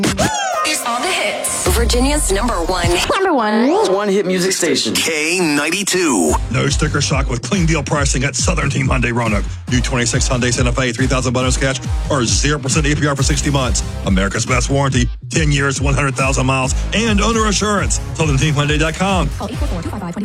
Is on the hits. Virginia's number one hit music station. K92. No sticker shock with clean deal pricing at Southern Team Hyundai Roanoke. New 26 Hyundai Santa Fe, $3,000 bonus cash, or 0% APR for 60 months. America's best warranty, 10 years, 100,000 miles, and owner assurance. SouthernTeamHyundai.com. Call 844-255-20.